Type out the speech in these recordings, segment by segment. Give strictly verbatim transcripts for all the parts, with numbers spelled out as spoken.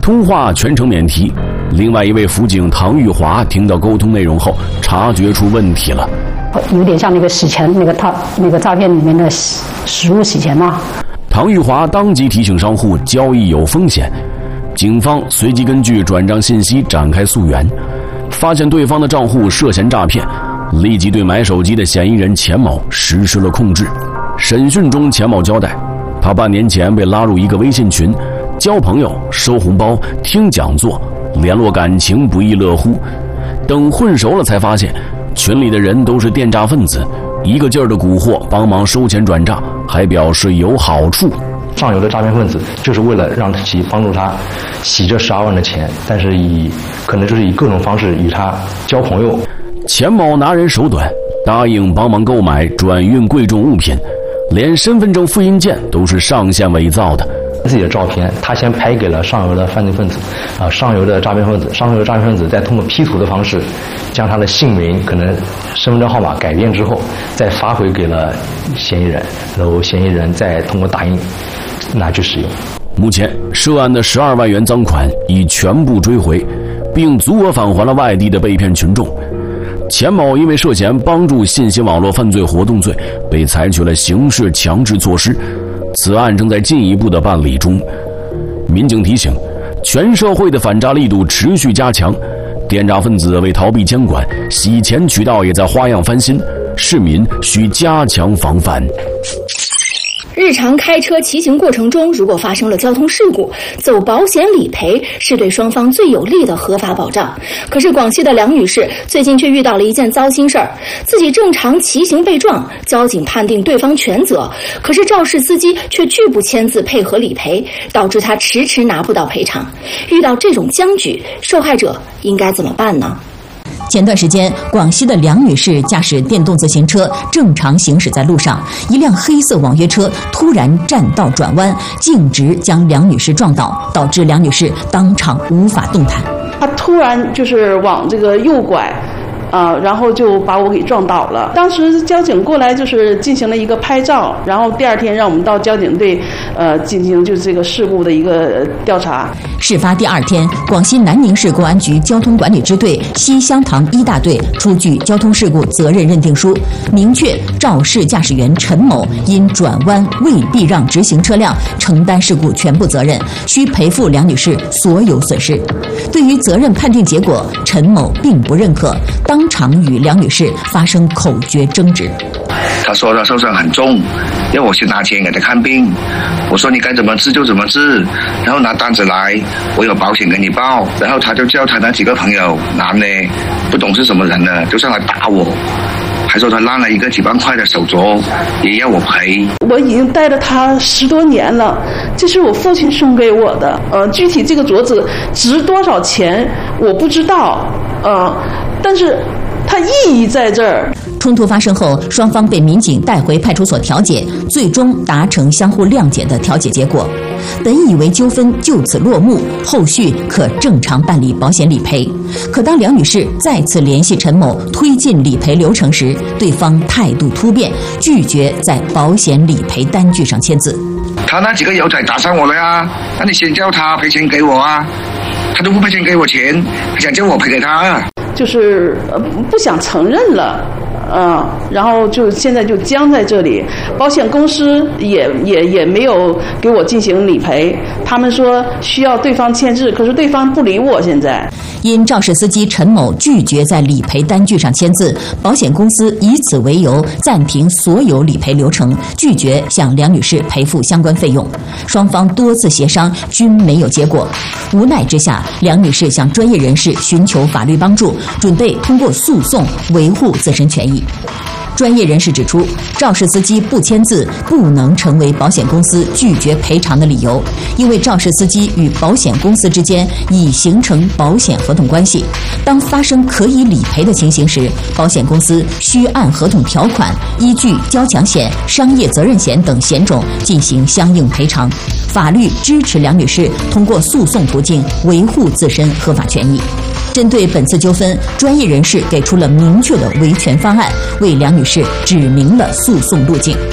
通话全程免提。另外一位辅警唐玉华听到沟通内容后，察觉出问题了， 有点像那个洗钱那个他那个诈骗里面的实物洗钱嘛。 唐玉华当即提醒商户交易有风险，警方随即根据转账信息展开溯源，发现对方的账户涉嫌诈骗，立即对买手机的嫌疑人钱某实施了控制。审讯中，钱某交代，他半年前被拉入一个微信群，交朋友、收红包、听讲座，联络感情不亦乐乎。等混熟了才发现，群里的人都是电诈分子，一个劲儿的蛊惑帮忙收钱转账，还表示有好处。 上游的诈骗分子就是为了让其帮助他洗这十二万的钱，但是以可能就是以各种方式与他交朋友。 钱某拿人手短，答应帮忙购买转运贵重物品，连身份证复印件都是上线伪造的。 自己的照片，他先拍给了上游的犯罪分子，啊，上游的诈骗分子，上游的诈骗分子再通过 P 图的方式，将他的姓名、可能身份证号码改变之后，再发回给了嫌疑人，然后嫌疑人再通过打印拿去使用。 目前，涉案的十二万元赃款已全部追回，并足额返还了外地的被骗群众。钱某因为涉嫌帮助信息网络犯罪活动罪，被采取了刑事强制措施。此案正在进一步的办理中。民警提醒，全社会的反诈力度持续加强，电诈分子为逃避监管，洗钱渠道也在花样翻新，市民需加强防范。 日常开车骑行过程中，如果发生了交通事故，走保险理赔是对双方最有利的合法保障。可是广西的梁女士最近却遇到了一件糟心事儿，自己正常骑行被撞，交警判定对方全责，可是肇事司机却拒不签字配合理赔，导致她迟迟拿不到赔偿。遇到这种僵局，受害者应该怎么办呢？ 前段时间，广西的梁女士驾驶电动自行车正常行驶在路上，一辆黑色网约车突然占道转弯，径直将梁女士撞倒，导致梁女士当场无法动弹。 她突然就是往这个右拐，啊、呃，然后就把我给撞倒了。当时交警过来就是进行了一个拍照，然后第二天让我们到交警队，呃，进行就是这个事故的一个调查。 事发第二天，广西南宁市公安局交通管理支队西乡塘一大队出具交通事故责任认定书，明确肇事驾驶员陈某因转弯未避让直行车辆，承担事故全部责任，需赔付梁女士所有损失。对于责任判定结果，陈某并不认可，当场与梁女士发生口角争执。 他说他受伤很重，要我去拿钱给他看病，我说你该怎么治就怎么治，然后拿单子来，我有保险给你报，然后他就叫他那几个朋友，男的不懂是什么人呢，就上来打我，还说他烂了一个几万块的手镯，也要我赔。 我已经带了他十多年了，这是我父亲送给我的，呃，具体这个镯子值多少钱我不知道，呃，但是它意义在这儿。 冲突发生后，双方被民警带回派出所调解，最终达成相互谅解的调解结果。本以为纠纷就此落幕，后续可正常办理保险理赔。可当梁女士再次联系陈某推进理赔流程时，对方态度突变，拒绝在保险理赔单据上签字。 他那几个油仔打伤我了呀，那你先叫他赔钱给我啊，他都不赔钱给我钱，还想叫我赔给他啊？ 就是呃不想承认了。嗯，然后就现在就僵在这里，保险公司也也也没有给我进行理赔，他们说需要对方签字，可是对方不理我。现在因肇事司机陈某拒绝在理赔单据上签字，保险公司以此为由暂停所有理赔流程，拒绝向梁女士赔付相关费用。双方多次协商均没有结果，无奈之下，梁女士向专业人士寻求法律帮助，准备通过诉讼维护自身权益。专业人士指出，肇事司机不签字不能成为保险公司拒绝赔偿的理由，因为肇事司机与保险公司之间已形成保险合同关系。当发生可以理赔的情形时，保险公司需按合同条款，依据交强险、商业责任险等险种进行相应赔偿。法律支持梁女士通过诉讼途径维护自身合法权益。针对本次纠纷，专业人士给出了明确的维权方案，为梁女士指明了诉讼路径。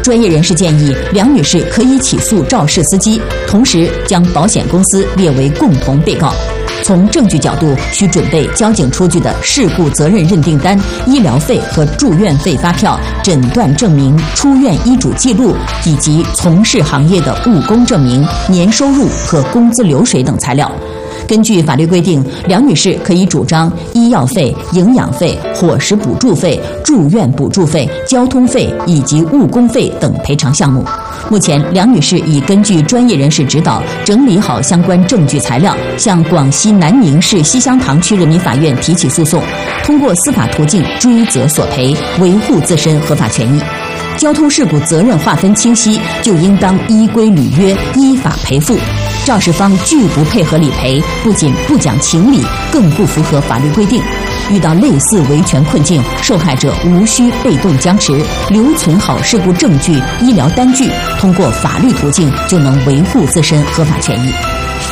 专业人士建议，梁女士可以起诉肇事司机，同时将保险公司列为共同被告。从证据角度，需准备交警出具的事故责任认定单、医疗费和住院费发票、诊断证明、出院医嘱记录以及从事行业的务工证明、年收入和工资流水等材料。根据法律规定，梁女士可以主张医药费、营养费、伙食补助费、住院补助费、交通费以及误工费等赔偿项目。目前，梁女士已根据专业人士指导，整理好相关证据材料，向广西南宁市西乡塘区人民法院提起诉讼，通过司法途径追责索赔，维护自身合法权益。交通事故责任划分清晰，就应当依规履约，依法赔付。肇事方拒不配合理赔，不仅不讲情理，更不符合法律规定。遇到类似维权困境，受害者无需被动僵持，留存好事故证据、医疗单据，通过法律途径就能维护自身合法权益。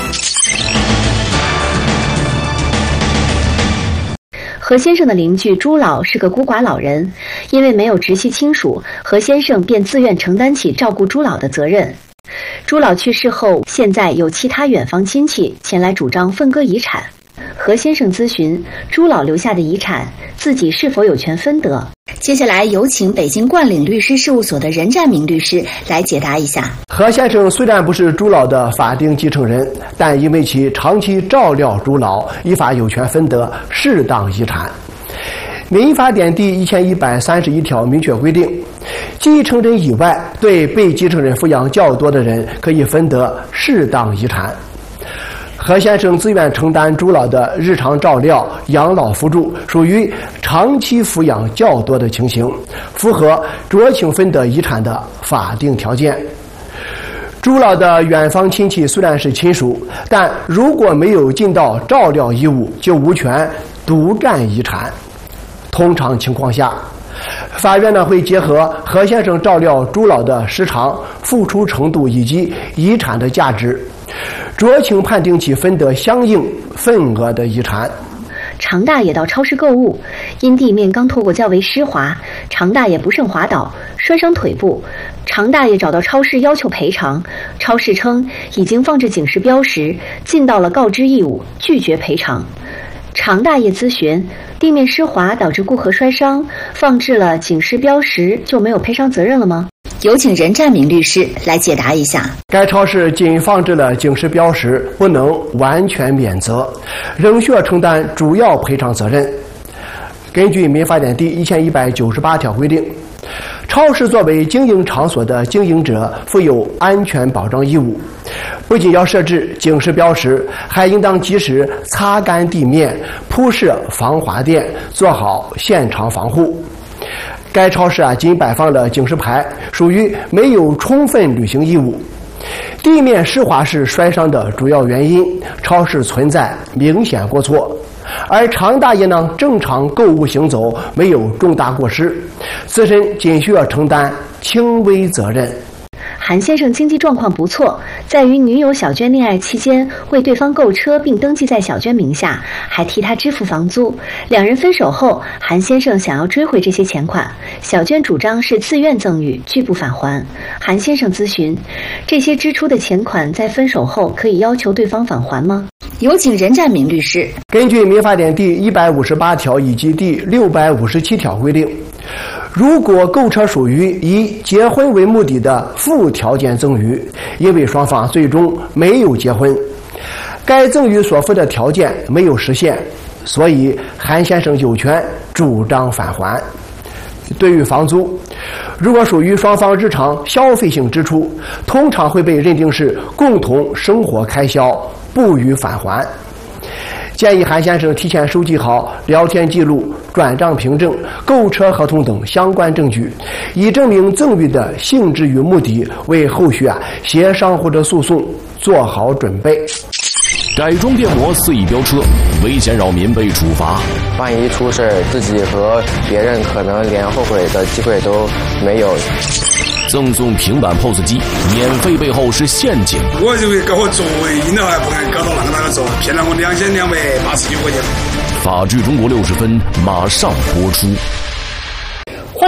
何先生的邻居朱老是个孤寡老人，因为没有直系亲属，何先生便自愿承担起照顾朱老的责任。朱老去世后，现在有其他远房亲戚前来主张分割遗产。何先生咨询朱老留下的遗产，自己是否有权分得？接下来有请北京冠岭律师事务所的任占明律师来解答一下。 何先生虽然不是朱老的法定继承人，但因为其长期照料朱老，依法有权分得适当遗产。民法典第一千一百三十一条明确规定，继承人以外对被继承人抚养较多的人可以分得适当遗产。何先生自愿承担朱老的日常照料、养老辅助，属于长期抚养较多的情形，符合酌情分得遗产的法定条件。朱老的远房亲戚虽然是亲属，但如果没有尽到照料义务，就无权独占遗产。通常情况下，法院呢会结合何先生照料朱老的时长、付出程度以及遗产的价值，酌情判定其分得相应份额的遗产。 常大爷到超市购物，因地面刚脱过较为湿滑，常大爷不慎滑倒，摔伤腿部。常大爷找到超市要求赔偿，超市称已经放置警示标识，尽到了告知义务，拒绝赔偿。常大爷咨询，地面湿滑导致顾客摔伤，放置了警示标识就没有赔偿责任了吗？有请任占明律师来解答一下。 该超市仅放置了警示标识，不能完全免责，仍需要承担主要赔偿责任。根据民法典第一千一百九十八条规定，超市作为经营场所的经营者，负有安全保障义务，不仅要设置警示标识，还应当及时擦干地面，铺设防滑垫，做好现场防护。该超市啊仅摆放了警示牌，属于没有充分履行义务。地面湿滑是摔伤的主要原因，超市存在明显过错。而常大爷呢正常购物行走，没有重大过失，自身仅需要承担轻微责任。 韩先生经济状况不错，在与女友小娟恋爱期间，为对方购车并登记在小娟名下，还替她支付房租。两人分手后，韩先生想要追回这些钱款，小娟主张是自愿赠与，拒不返还。韩先生咨询，这些支出的钱款在分手后可以要求对方返还吗？有请任占明律师。 根据民法典第一百五十八条以及第六百五十七条规定，如果购车属于以结婚为目的的附条件赠与，因为双方最终没有结婚，该赠与所附的条件没有实现，所以韩先生有权主张返还。对于房租，如果属于双方日常消费性支出，通常会被认定是共同生活开销，不予返还。建议韩先生提前收集好聊天记录、转账凭证、购车合同等相关证据，以证明赠与的性质与目的，为后续啊协商或者诉讼做好准备。 改装电摩肆意飙车，危险扰民被处罚。 万一出事，自己和别人可能连后悔的机会都没有。 赠送平板 P O S 机，免费背后是陷阱。 我就会搞我座位，应该还不敢搞到那个那个座，骗了我两千两百八十九块钱。 法治中国六十分马上播出。 欢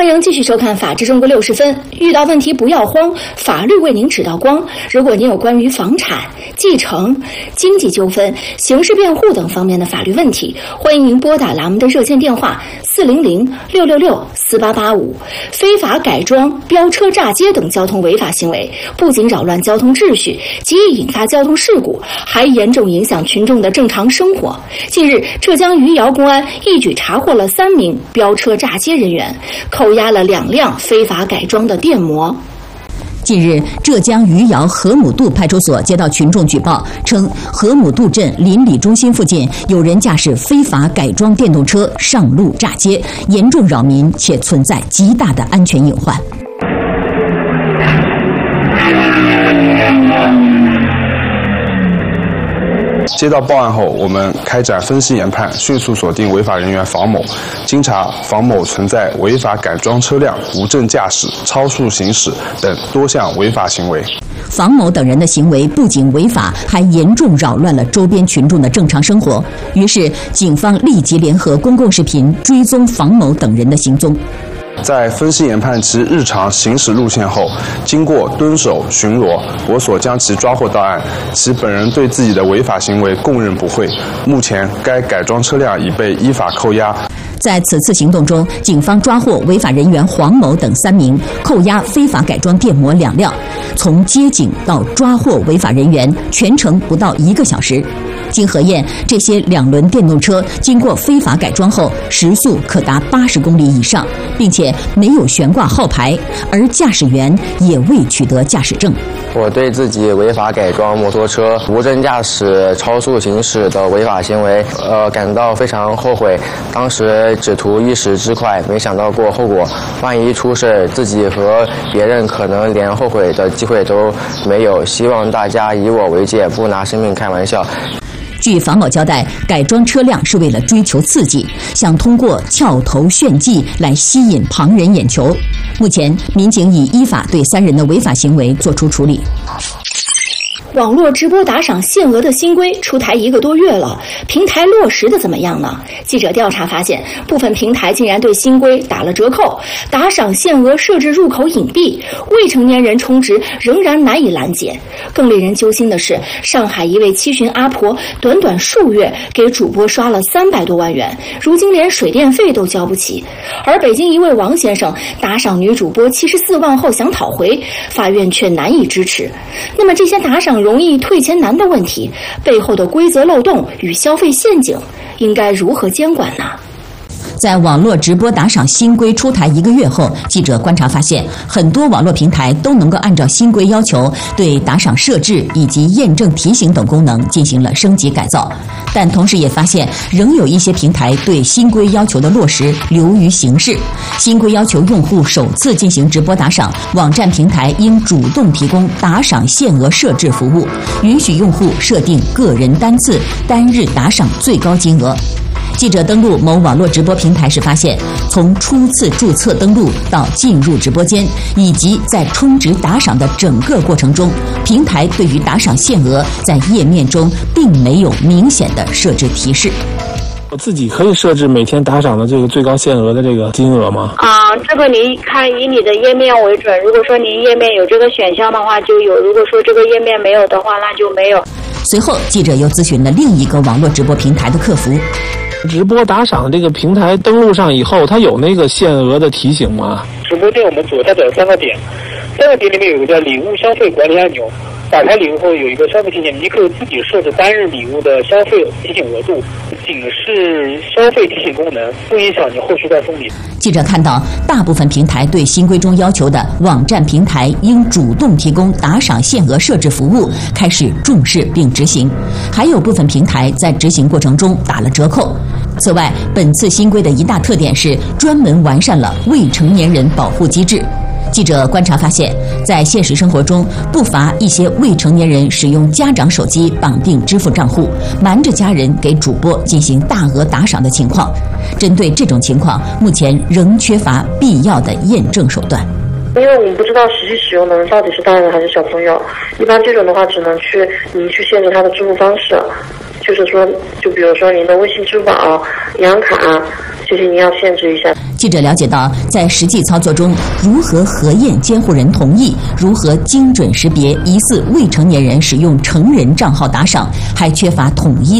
欢迎继续收看《法治中国六十分》，遇到问题不要慌，法律为您指到光。如果您有关于房产、继承、经济纠纷、刑事辩护等方面的法律问题，欢迎您拨打栏目的热线电话四零零六六六四八八五。非法改装、飙车、炸街等交通违法行为，不仅扰乱交通秩序，极易引发交通事故，还严重影响群众的正常生活。近日，浙江余姚公安一举查获了三名飙车炸街人员，扣押了两辆非法改装的电摩。 近日，浙江余姚河姆渡派出所接到群众举报，称河姆渡镇邻里中心附近有人驾驶非法改装电动车上路炸街，严重扰民，且存在极大的安全隐患。 接到报案后，我们开展分析研判，迅速锁定违法人员房某。经查，房某存在违法改装车辆、无证驾驶、超速行驶等多项违法行为。 房某等人的行为不仅违法，还严重扰乱了周边群众的正常生活。于是，警方立即联合公共视频追踪房某等人的行踪。 在分析研判其日常行驶路线后，经过蹲守巡逻，我所将其抓获到案。其本人对自己的违法行为供认不讳。目前，该改装车辆已被依法扣押。 在此次行动中，警方抓获违法人员黄某等三名，扣押非法改装电摩两辆。从接警到抓获违法人员，全程不到一个小时。经核验，这些两轮电动车经过非法改装后，时速可达八十公里以上，并且没有悬挂号牌，而驾驶员也未取得驾驶证。 我对自己违法改装摩托车、无证驾驶、超速行驶的违法行为，呃，感到非常后悔。当时只图一时之快，没想到过后果。万一出事，自己和别人可能连后悔的机会都没有。希望大家以我为戒，不拿生命开玩笑。 据房某交代，改装车辆是为了追求刺激，想通过翘头炫技来吸引旁人眼球。目前，民警已依法对三人的违法行为作出处理。 网络直播打赏限额的新规出台一个多月了，平台落实的怎么样呢？记者调查发现，部分平台竟然对新规打了折扣，打赏限额设置入口隐蔽，未成年人充值仍然难以拦截。更令人揪心的是，上海一位七旬阿婆短短数月给主播刷了三百多万元，如今连水电费都交不起。而北京一位王先生打赏女主播七十四万后想讨回，法院却难以支持。那么这些打赏容易退钱难的问题背后的规则漏洞与消费陷阱应该如何监管呢？ 在网络直播打赏新规出台一个月后，记者观察发现，很多网络平台都能够按照新规要求，对打赏设置以及验证提醒等功能进行了升级改造。但同时也发现，仍有一些平台对新规要求的落实流于形式。新规要求用户首次进行直播打赏，网站平台应主动提供打赏限额设置服务，允许用户设定个人单次、单日打赏最高金额。记者登录某网络直播平台时发现，从初次注册登录到进入直播间，以及在充值打赏的整个过程中，平台对于打赏限额在页面中并没有明显的设置提示。 我自己可以设置每天打赏的这个最高限额的这个金额吗？ 啊，这个您看以你的页面为准。如果说您页面有这个选项的话，就有；如果说这个页面没有的话，那就没有。 随后，记者又咨询了另一个网络直播平台的客服。 直播打赏这个平台登录上以后，它有那个限额的提醒吗？ 直播间我们左下角有三个点，三个点里面有一个叫礼物消费管理按钮，打开礼物后有一个消费提醒，你可以自己设置单日礼物的消费提醒额度，仅是消费提醒功能，不影响你后续再送礼。 记者看到，大部分平台对新规中要求的网站平台应主动提供打赏限额设置服务开始重视并执行，还有部分平台在执行过程中打了折扣。此外，本次新规的一大特点是专门完善了未成年人保护机制。记者观察发现，在现实生活中，不乏一些未成年人使用家长手机绑定支付账户，瞒着家人给主播进行大额打赏的情况。针对这种情况，目前仍缺乏必要的验证手段。 因为我们不知道实际使用的人到底是大人还是小朋友，一般这种的话只能去您去限制他的支付方式。 就是说，就比如说您的微信、支付宝、银行卡，这些您要限制一下。 记者了解到，在实际操作中，如何核验监护人同意，如何精准识别疑似未成年人使用成人账号打赏，还缺乏统一